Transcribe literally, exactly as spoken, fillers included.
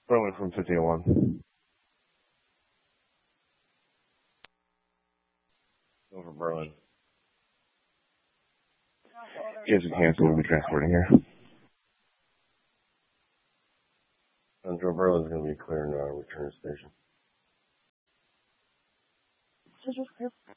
Berlin from fifty oh one. Over Berlin. Yes, we can, so we'll be transporting here. Central Berlin's going to be clear in our return station.